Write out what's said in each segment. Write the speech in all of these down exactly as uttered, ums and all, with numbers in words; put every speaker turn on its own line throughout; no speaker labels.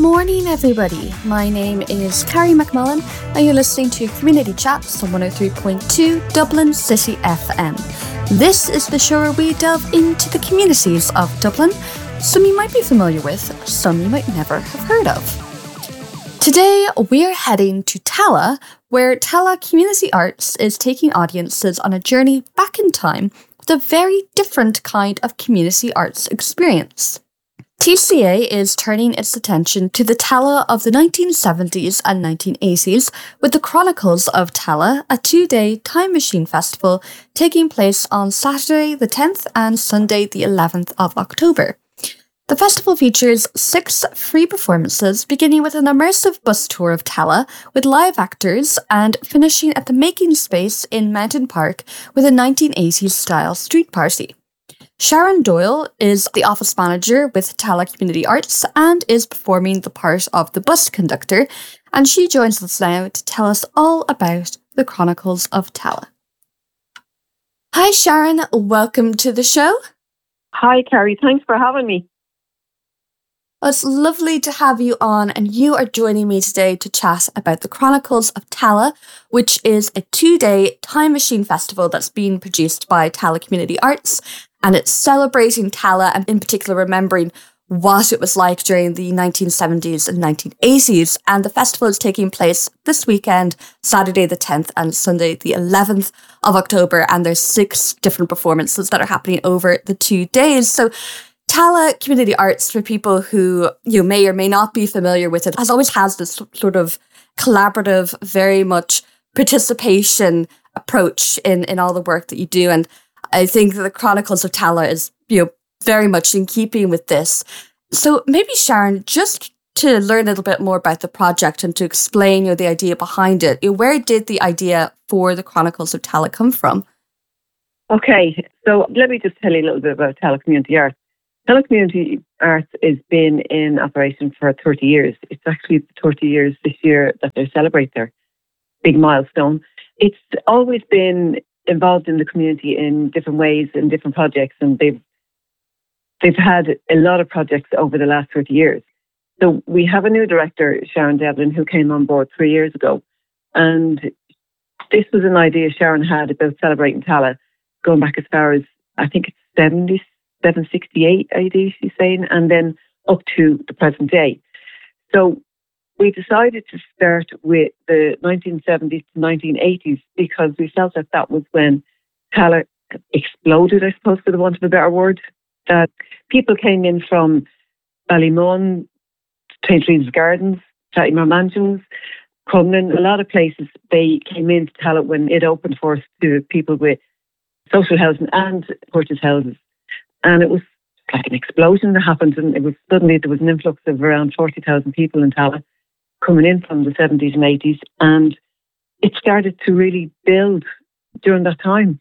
morning, everybody. My name is Carrie McMullen, and you're listening to Community Chats on one oh three point two Dublin City F M. This is the show where we delve into the communities of Dublin. Some you might be familiar with, some you might never have heard of. Today, we're heading to Tallaght, where Tallaght Community Arts is taking audiences on a journey back in time with a very different kind of community arts experience. T C A is turning its attention to the Tallaght of the nineteen seventies and nineteen eighties with the Chronicles of Tallaght, a two-day time machine festival taking place on Saturday the tenth and Sunday the eleventh of October. The festival features six free performances, beginning with an immersive bus tour of Tallaght with live actors and finishing at the Making Space in Mountain Park with a nineteen eighties style street party. Sharon Doyle is the office manager with Tallaght Community Arts and is performing the part of the bus conductor, and she joins us now to tell us all about the Chronicles of Tallaght. Hi Sharon, welcome to the show.
Hi Carrie, thanks for having me.
Well, it's lovely to have you on, and you are joining me today to chat about the Chronicles of Tallaght, which is a two-day time machine festival that's being produced by Tallaght Community Arts. And it's celebrating Tallaght and in particular remembering what it was like during the nineteen seventies and nineteen eighties. And the festival is taking place this weekend, Saturday the tenth and Sunday the eleventh of October. And there's six different performances that are happening over the two days. So Tallaght Community Arts, for people who you may or may not be familiar with it, has always has this sort of collaborative, very much participation approach in, in all the work that you do. And I think that the Chronicles of Tallaght is, you know, very much in keeping with this. So maybe Sharon, just to learn a little bit more about the project and to explain, you know, the idea behind it, you know, where did the idea for the Chronicles of Tallaght come from?
Okay, so let me just tell you a little bit about Tallaght Community Arts. Tallaght Community Arts has been in operation for thirty years. It's actually thirty years this year that they celebrate their big milestone. It's always been involved in the community in different ways, in different projects, and they've they've had a lot of projects over the last thirty years. So we have a new director, Sharon Devlin, who came on board three years ago, and this was an idea Sharon had about celebrating Tallaght, going back as far as, I think it's seventy-seven, sixty-eight A D, she's saying, and then up to the present day. So we decided to start with the nineteen seventies to nineteen eighties because we felt that that was when Tallaght exploded, I suppose, for the want of a better word. That people came in from Ballymun, Saint Reeves Gardens, Sattymore Mansions, Crumlin, a lot of places. They came into Tallaght when it opened for us to people with social housing and purchase houses. And it was like an explosion that happened, and it was suddenly there was an influx of around forty thousand people in Tallaght coming in from the seventies and eighties, and it started to really build during that time.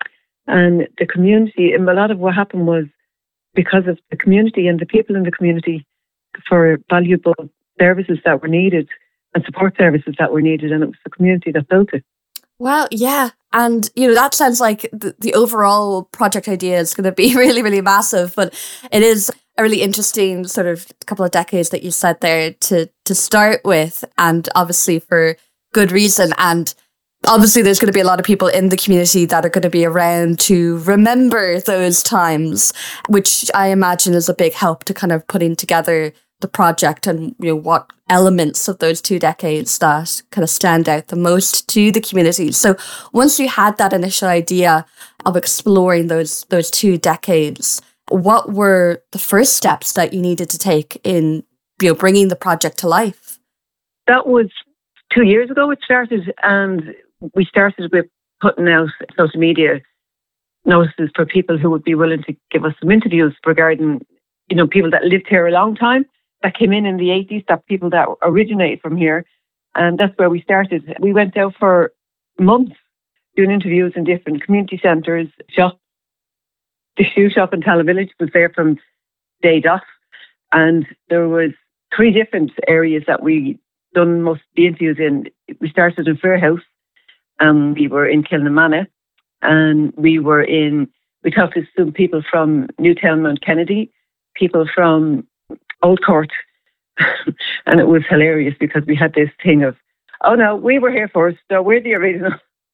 And the community, and a lot of what happened was because of the community and the people in the community for valuable services that were needed and support services that were needed, and it was the community that built it.
Wow, yeah. And, you know, that sounds like the, the overall project idea is going to be really, really massive, but it is a really interesting sort of couple of decades that you said there to to start with, and obviously for good reason. And obviously there's going to be a lot of people in the community that are going to be around to remember those times, which I imagine is a big help to kind of putting together the project and, you know, what elements of those two decades that kind of stand out the most to the community. So once you had that initial idea of exploring those those two decades, what were the first steps that you needed to take in, you know, bringing the project to life?
That was two years ago it started, and we started with putting out social media notices for people who would be willing to give us some interviews regarding, you know, people that lived here a long time, that came in in the eighties, that people that originated from here. And that's where we started. We went out for months doing interviews in different community centres, shops. The shoe shop in Tallaght Village was there from day dot. And there was three different areas that we done most of the interviews in. We started in Fairhouse, and we were in Kilnamanagh, and we were in, we talked to some people from Newtown, Mount Kennedy, people from Old Court, And it was hilarious because we had this thing of, oh no, we were here first, so we're the original.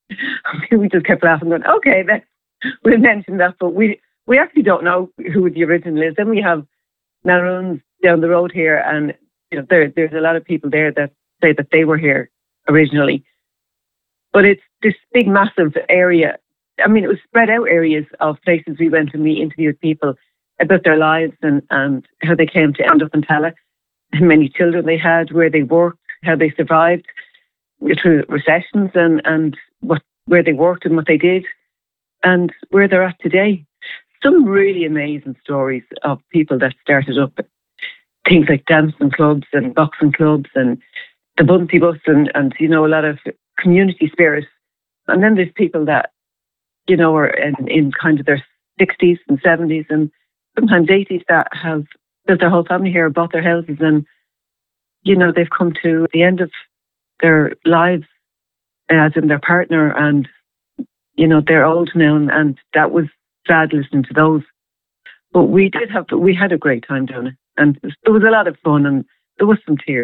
We just kept laughing, going, okay, then we'll mention that, but we we actually don't know who the original is. Then we have Maroons down the road here, and you know there there's a lot of people there that say that they were here originally. But it's this big, massive area. I mean, it was spread out areas of places we went and we interviewed people about their lives and, and how they came to end up in Tallaght, how many children they had, where they worked, how they survived through recessions, and, and what where they worked and what they did, and where they're at today. Some really amazing stories of people that started up things like dancing clubs and boxing clubs and the Bunty Bus and, and, you know, a lot of community spirit. And then there's people that, you know, are in, in kind of their sixties and seventies and sometimes eighties that have built their whole family here, bought their houses, and, you know, they've come to the end of their lives as in their partner, and, you know, they're old now, and, and that was sad listening to those. But we did have, we had a great time doing it, and there was a lot of fun, and there was some tears.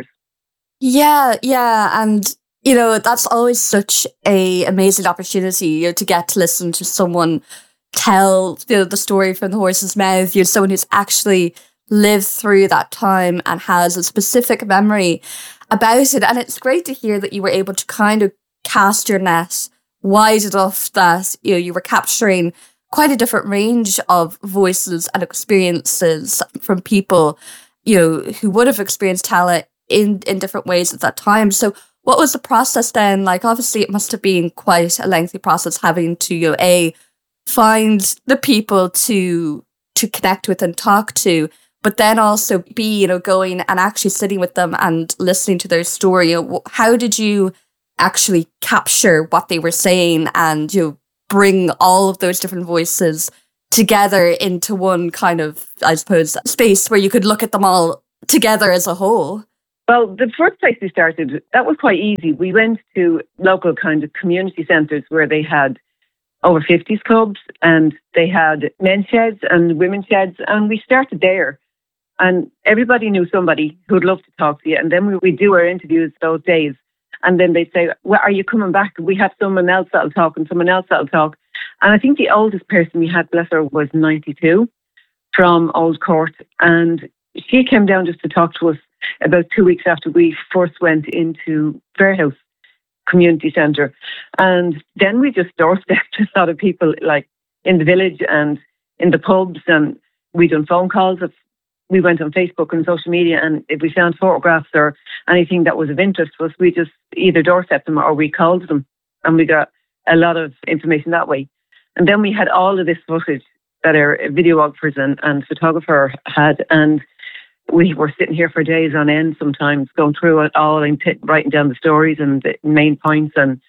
Yeah, yeah, and you know that's always such a amazing opportunity, you know, to get to listen to someone tell, you know, the story from the horse's mouth. You're someone who's actually lived through that time and has a specific memory about it, and it's great to hear that you were able to kind of cast your net wide enough that you know you were capturing quite a different range of voices and experiences from people, you know, who would have experienced Tallaght in, in different ways at that time. So what was the process then? Like, obviously it must have been quite a lengthy process having to, you know, A, find the people to to connect with and talk to, but then also B, you know, going and actually sitting with them and listening to their story. You know, how did you actually capture what they were saying and, you know, bring all of those different voices together into one kind of, I suppose, space where you could look at them all together as a whole?
Well, the first place we started, that was quite easy. We went to local kind of community centres where they had over fifties clubs, and they had men's sheds and women's sheds, and we started there. And everybody knew somebody who'd love to talk to you. And then we would do our interviews those days. And then they'd say, well, are you coming back? We have someone else that'll talk and someone else that'll talk. And I think the oldest person we had, bless her, was ninety-two from Old Court. And she came down just to talk to us about two weeks after we first went into Fairhouse Community Centre. And then we just doorstepped a lot of people, like in the village and in the pubs. And we done phone calls. Of, we went on Facebook and social media. And if we found photographs or anything that was of interest to us, we just either doorstepped them or we called them. And we got a lot of information that way. And then we had all of this footage that our videographers and, and photographer had. And we were sitting here for days on end sometimes, going through it all and t- writing down the stories and the main points. And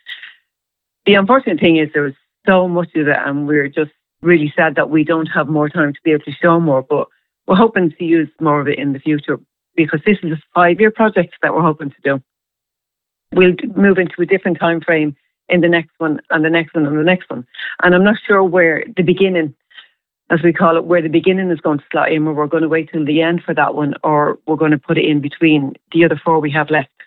the unfortunate thing is there was so much of it, and we're just really sad that we don't have more time to be able to show more. But we're hoping to use more of it in the future, because this is a five-year project that we're hoping to do. We'll move into a different time frame in the next one and the next one and the next one. And I'm not sure where the beginning, as we call it, where the beginning is going to slot in, where we're going to wait till the end for that one, or we're going to put it in between the other four we have left.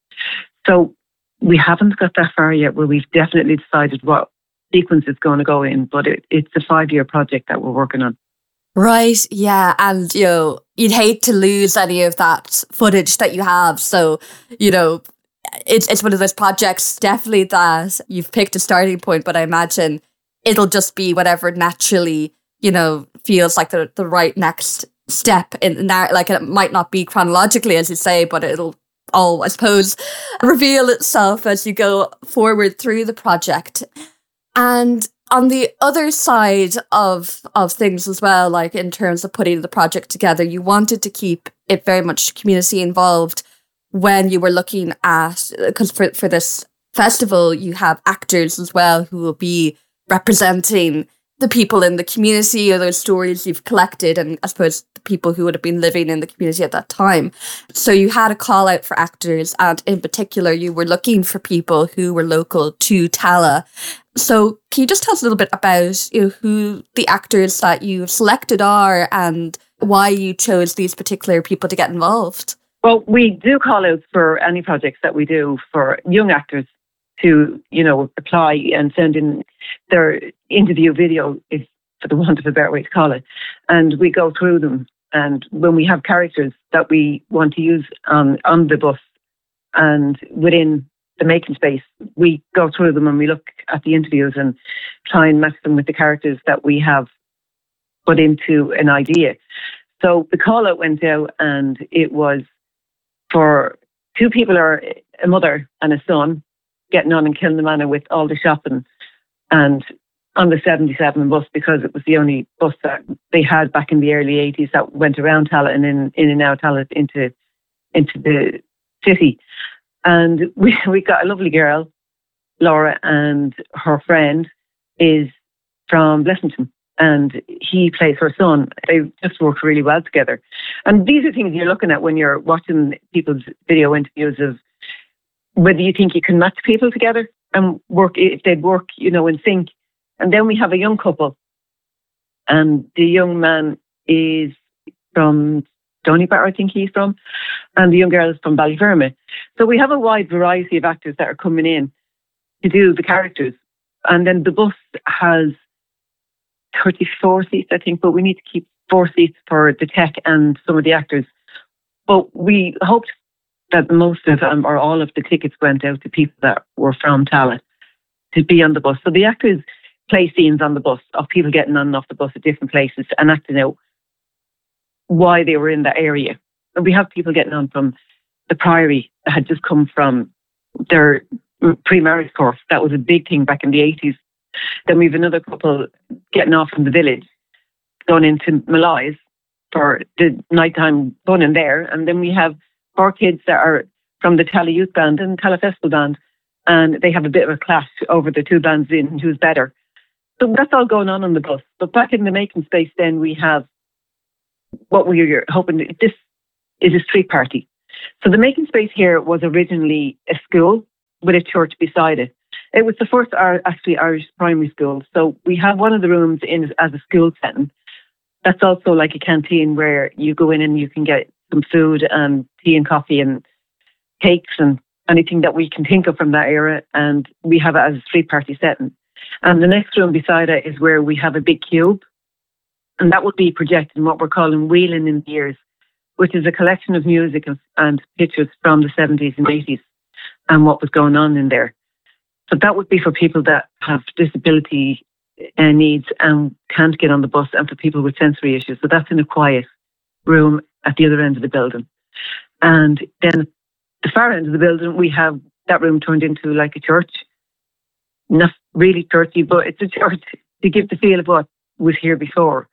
So we haven't got that far yet where we've definitely decided what sequence it's going to go in, but it, it's a five-year project that we're working on.
Right, yeah, and, you know, you'd hate to lose any of that footage that you have, so, you know, it's it's one of those projects, definitely, that you've picked a starting point, but I imagine it'll just be whatever naturally, you know, feels like the, the right next step in that. Like, it might not be chronologically, as you say, but it'll all, I suppose, reveal itself as you go forward through the project. And on the other side of of things as well, like in terms of putting the project together, you wanted to keep it very much community involved when you were looking at, because for, for this festival, you have actors as well who will be representing the people in the community or those stories you've collected, and I suppose the people who would have been living in the community at that time. So you had a call out for actors, and in particular, you were looking for people who were local to Tallaght. So can you just tell us a little bit about, you know, who the actors that you've selected are and why you chose these particular people to get involved?
Well, we do call out for any projects that we do for young actors to, you know, apply and send in their interview video, if for the want of a better way to call it. And we go through them. And when we have characters that we want to use on, on the bus and within the making space, we go through them and we look at the interviews and try and match them with the characters that we have put into an idea. So the call out went out, and it was for two people, or a mother and a son, getting on and killing the manor with all the shopping and on the seventy-seven bus, because it was the only bus that they had back in the early eighties that went around Tallaght and in, in and out Tallaght into into the city. And we we got a lovely girl, Laura, and her friend is from Blessington, and he plays her son. They just work really well together. And these are things you're looking at when you're watching people's video interviews of whether you think you can match people together and work, if they'd work, you know, in sync. And then we have a young couple, and the young man is from Stoneybar, I think he's from, and the young girl is from Ballyfermot. So we have a wide variety of actors that are coming in to do the characters. And then the bus has thirty-four seats, I think, but we need to keep four seats for the tech and some of the actors. But we hoped that most of them or all of the tickets went out to people that were from Tallaght to be on the bus. So the actors play scenes on the bus of people getting on and off the bus at different places and acting out why they were in that area. And we have people getting on from the Priory that had just come from their pre-marriage course. That was a big thing back in the eighties. Then we have another couple getting off from the village, going into Malloy's for the nighttime fun in there. And then we have four kids that are from the Tallaght Youth Band and Tallaght Festival Band, and they have a bit of a clash over the two bands in who's better. So that's all going on on the bus. But back in the making space, then we have what we were hoping. This is a street party. So the making space here was originally a school with a church beside it. It was the first actually Irish primary school. So we have one of the rooms in as a school setting. That's also like a canteen where you go in and you can get some food and tea and coffee and cakes and anything that we can think of from that era. And we have it as a street party setting. And the next room beside it is where we have a big cube. And that would be projecting what we're calling Wheeling in the Years, which is a collection of music and, and pictures from the seventies and eighties and what was going on in there. So that would be for people that have disability uh, needs and can't get on the bus, and for people with sensory issues. So that's in a quiet room at the other end of the building. And then at the far end of the building, we have that room turned into like a church. Not really churchy, but it's a church to give the feel of what was here before.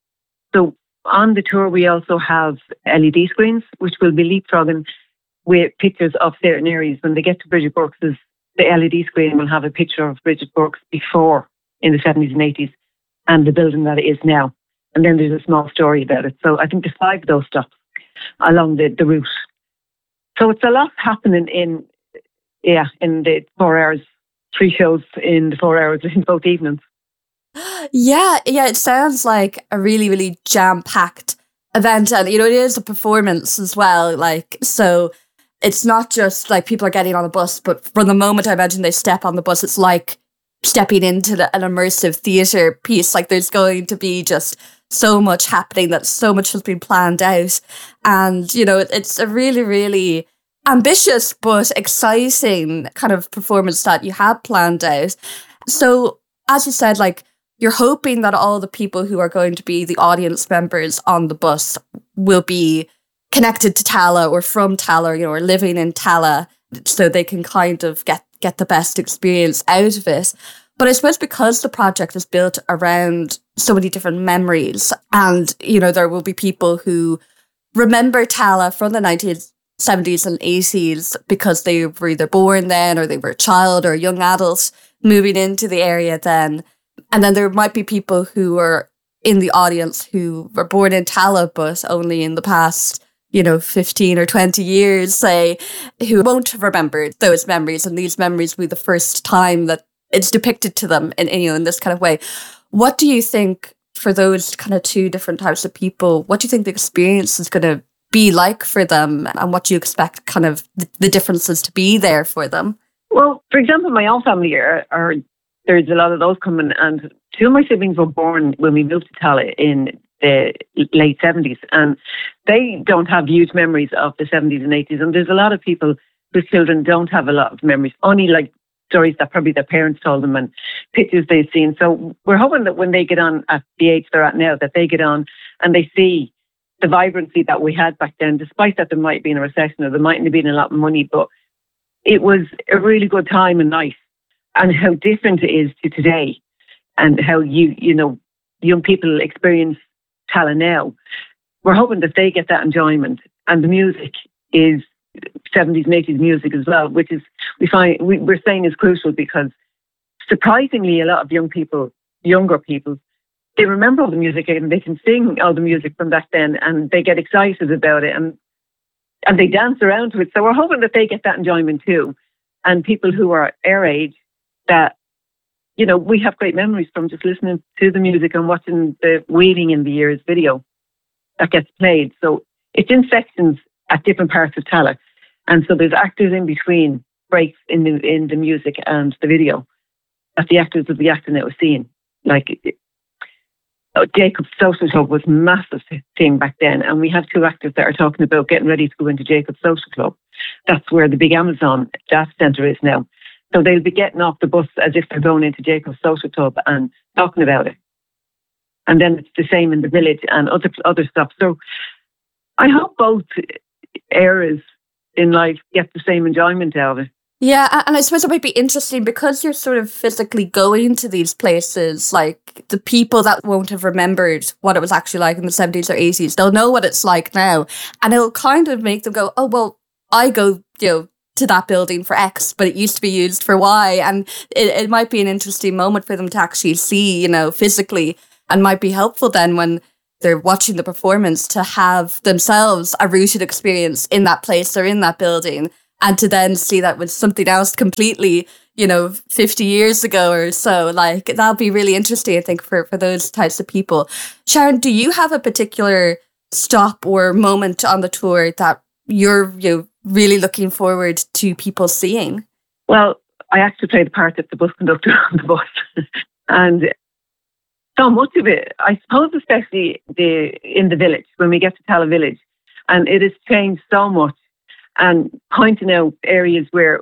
So on the tour, we also have L E D screens, which will be leapfrogging with pictures of certain areas. When they get to Bridget Burke's, the L E D screen will have a picture of Bridget Burke's before in the seventies and eighties and the building that it is now. And then there's a small story about it. So I think there's five of those stops along the, the route. So it's a lot happening in, yeah, in the four hours, three shows in the four hours in both evenings.
Yeah, yeah, it sounds like a really, really jam-packed event. And, you know, it is a performance as well. Like, so it's not just like people are getting on the bus, but from the moment I imagine they step on the bus, it's like stepping into the, an immersive theatre piece. Like, there's going to be just so much happening, that so much has been planned out. And, you know, it's a really, really ambitious but exciting kind of performance that you have planned out. So, as you said, like, you're hoping that all the people who are going to be the audience members on the bus will be connected to Tallaght or from Tallaght, you know, or living in Tallaght, so they can kind of get, get the best experience out of it. But I suppose because the project is built around so many different memories, and, you know, there will be people who remember Tallaght from the nineteen seventies and eighties because they were either born then or they were a child or a young adult moving into the area then. And then there might be people who are in the audience who were born in Tallaght, but only in the past, you know, fifteen or twenty years, say, who won't have remembered those memories. And these memories will be the first time that it's depicted to them in, in, you know, in this kind of way. What do you think for those kind of two different types of people, what do you think the experience is going to be like for them, and what do you expect kind of the, the differences to be there for them?
Well, for example, my own family are, are there's a lot of those coming, and two of my siblings were born when we moved to Tallaght in the late seventies, and they don't have huge memories of the seventies and eighties, and there's a lot of people whose children don't have a lot of memories, only like stories that probably their parents told them and pictures they've seen. So we're hoping that when they get on at the age they're at now, that they get on and they see the vibrancy that we had back then, despite that there might be in a recession or there mightn't have been a lot of money, but it was a really good time and nice, and how different it is to today, and how you, you know, young people experience Tallaght now. We're hoping that they get that enjoyment, and the music is seventies and eighties music as well, which is, we find, we, we're saying is crucial, because surprisingly a lot of young people, younger people, they remember all the music and they can sing all the music from back then, and they get excited about it, and and they dance around to it. So we're hoping that they get that enjoyment too. And people who are our age, that, you know, we have great memories from just listening to the music and watching the Wheeling in the Years video that gets played. So it's in sections at different parts of Tallaght. And so there's actors in between breaks in the in the music and the video that the actors will be acting out a scene. Like uh, Jacob's Social Club was a massive thing back then, and we have two actors that are talking about getting ready to go into Jacob's Social Club. That's where the big Amazon data centre is now. So they'll be getting off the bus as if they're going into Jacob's Social Club and talking about it. And then it's the same in the village and other other stuff. So I hope both eras in life get the same enjoyment out of it.
Yeah, and I suppose it might be interesting because you're sort of physically going to these places, like the people that won't have remembered what it was actually like in the seventies or eighties, they'll know what it's like now. And it'll kind of make them go, oh, well, I go, you know, to that building for X, but it used to be used for Y. And it, it might be an interesting moment for them to actually see, you know, physically, and might be helpful then when they're watching the performance to have themselves a rooted experience in that place or in that building, and to then see that with something else completely, you know, fifty years ago or so. Like, that'll be really interesting, I think, for, for those types of people. Sharon, do you have a particular stop or moment on the tour that you're, you know, really looking forward to people seeing?
Well, I actually play the part of the bus conductor on the bus. And so much of it, I suppose, especially the in the village, when we get to Tallaght Village, and it has changed so much, and pointing out areas where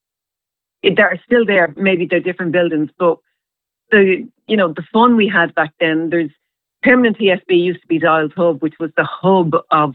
they're still there, maybe they're different buildings, but the, you know, the fun we had back then. There's Permanent T S B used to be Dials Hub, which was the hub of,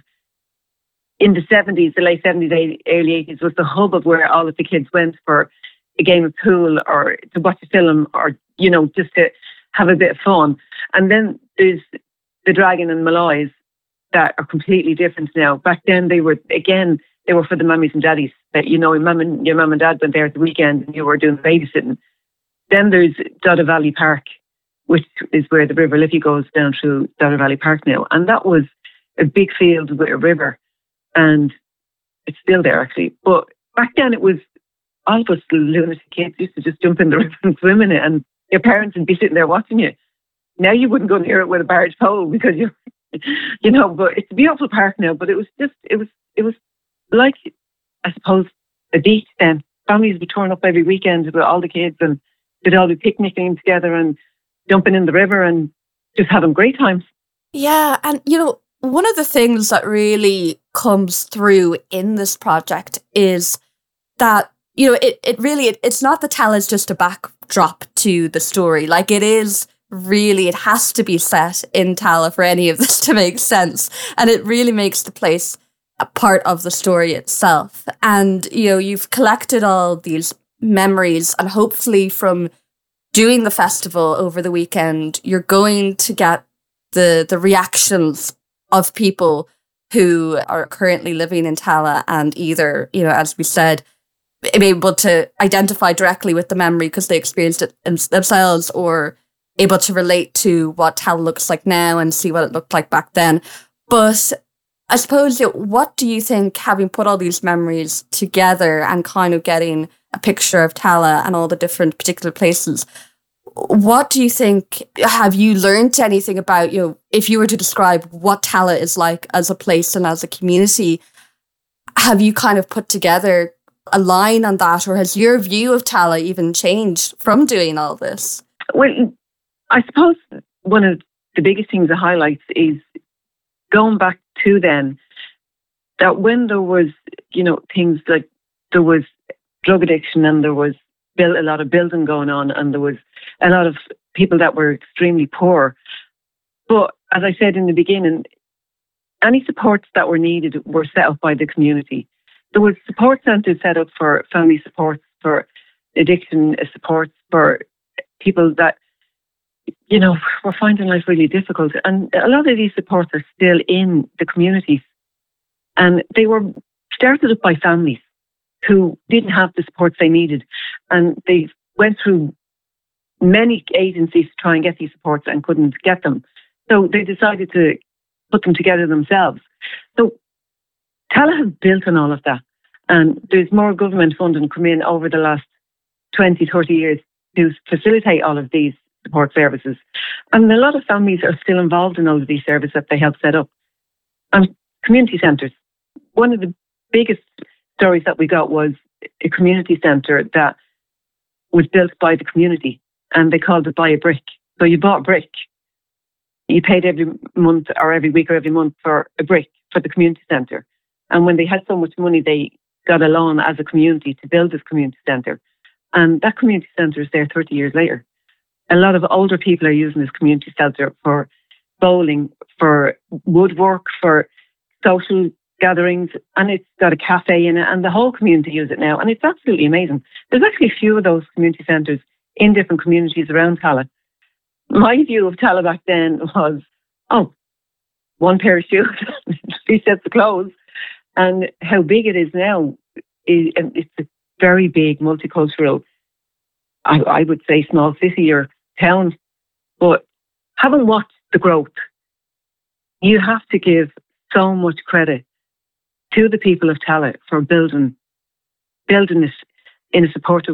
in the seventies, the late seventies, early eighties, was the hub of where all of the kids went for a game of pool or to watch a film, or, you know, just to have a bit of fun. And then there's the Dragon and Malloy's that are completely different now. Back then they were, again, they were for the mummies and daddies, that, you know, your mum and your mum and dad went there at the weekend and you were doing babysitting. Then there's Dodder Valley Park, which is where the River Liffey goes down through Dodder Valley Park now. And that was a big field with a river, and it's still there actually. But back then it was, all of us lunatic kids used to just jump in the river and swim in it, and your parents would be sitting there watching you. Now you wouldn't go near it with a barge pole because you, you know, but it's a beautiful park now. But it was just, it was, it was like, I suppose, a beach then. Families would turn up every weekend with all the kids, and they'd all be picnicking together and jumping in the river and just having great times.
Yeah, and you know, one of the things that really comes through in this project is that, you know, it, it really, it, it's not that Tallagh's just a backdrop to the story. Like, it is really, it has to be set in Tallaght for any of this to make sense. And it really makes the place a part of the story itself. And, you know, you've collected all these memories, and hopefully from doing the festival over the weekend, you're going to get the the reactions of people who are currently living in Tallaght and either, you know, as we said, be able to identify directly with the memory because they experienced it themselves, or able to relate to what Tallaght looks like now and see what it looked like back then. But I suppose, you know, what do you think, having put all these memories together and kind of getting a picture of Tallaght and all the different particular places, what do you think, have you learned anything about, you know, if you were to describe what Tallaght is like as a place and as a community, have you kind of put together a line on that, or has your view of Tallaght even changed from doing all this?
Well, I suppose one of the biggest things it highlights is going back to then, that when there was, you know, things like there was drug addiction and there was build, a lot of building going on and there was a lot of people that were extremely poor. But as I said in the beginning, any supports that were needed were set up by the community. There was support centres set up for family supports, for addiction supports, for people that, you know, were finding life really difficult. And a lot of these supports are still in the communities. And they were started up by families who didn't have the supports they needed. And they went through many agencies to try and get these supports and couldn't get them. So they decided to put them together themselves. So Tallaght has built on all of that. And there's more government funding come in over the last twenty, thirty years to facilitate all of these support services. And a lot of families are still involved in all of these services that they help set up. And community centres. One of the biggest stories that we got was a community centre that was built by the community, and they called it Buy a Brick. So you bought a brick. You paid every month or every week or every month for a brick for the community centre. And when they had so much money, they got a loan as a community to build this community centre. And that community centre is there thirty years later. A lot of older people are using this community centre for bowling, for woodwork, for social gatherings, and it's got a cafe in it, and the whole community use it now, and it's absolutely amazing. There's actually a few of those community centres in different communities around Tallaght. My view of Tallaght back then was, oh, one pair of shoes, three sets of clothes, and how big it is now. It's a very big multicultural, I, I would say, small city or town. But having watched the growth, you have to give so much credit to the people of Tallaght for building, building this in a supportive